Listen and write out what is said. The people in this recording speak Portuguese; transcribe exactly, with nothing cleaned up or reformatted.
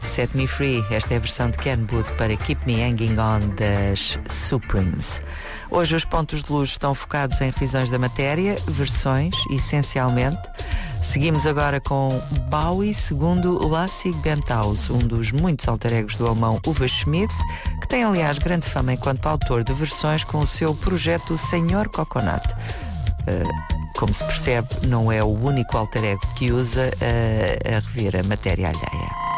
Set Me Free. Esta é a versão de Ken Booth para Keep Me Hanging On das Supremes. Hoje os pontos de luz estão focados em revisões da matéria, versões, essencialmente. Seguimos agora com Bowie segundo Lassig Benthaus, um dos muitos alter egos do alemão Uwe Schmidt, que tem aliás grande fama enquanto autor de versões com o seu projeto Senhor Coconut. Uh, como se percebe, não é o único alter ego que usa uh, a rever a matéria alheia.